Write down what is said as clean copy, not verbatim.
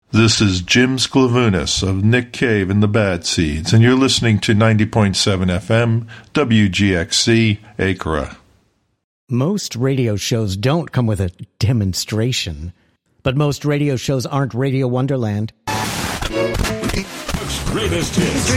This is Jim Sclavunis of Nick Cave and the Bad Seeds, and you're listening to 90.7 FM, WGXC, Acra. Most radio shows don't come with a demonstration, but most radio shows aren't Radio Wonderland. Greatest hits.